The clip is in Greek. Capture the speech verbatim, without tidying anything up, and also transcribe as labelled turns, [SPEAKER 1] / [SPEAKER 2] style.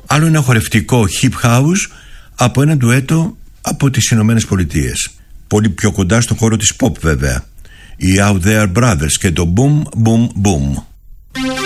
[SPEAKER 1] Άλλο ένα χορευτικό hip house από ένα ντουέτο από τις Ηνωμένες Πολιτείες. Πολύ πιο κοντά στον χώρο της pop βέβαια. Οι Out There Brothers και το Boom Boom Boom.